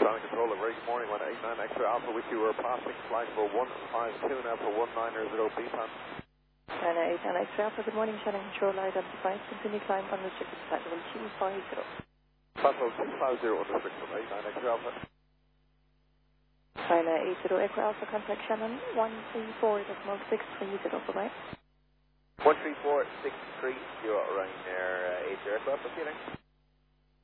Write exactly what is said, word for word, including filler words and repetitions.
ground control, a very good morning, one eight nine extra Alpha with you, we're passing flight for one five two now for one nine zero B P A N. China eight nine extra Alpha, good morning, Shannon control, identified, continue climb unrestricted flight level two five zero. Flight level two five zero unrestricted, eight nine extra Alpha. China eight zero extra Alpha, contact Shannon one three four decimal six three zero, bye-bye. one three four six three zero, Ryanair uh, eight zero aircraft, what's your name?